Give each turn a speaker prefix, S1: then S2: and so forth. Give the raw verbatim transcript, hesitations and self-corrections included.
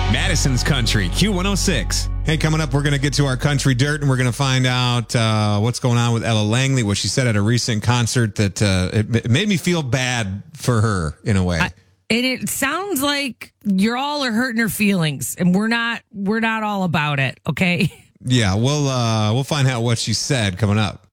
S1: Madison's Country, Q one oh six.
S2: Hey, coming up, we're going to get to our country dirt, and we're going to find out uh, what's going on with Ella Langley, what she said at a recent concert that uh, it, it made me feel bad for her in a way.
S3: I, and it sounds like you're all are hurting her feelings, and we're not. We're not all about it. Okay.
S2: Yeah, we'll uh, we'll find out what she said coming up.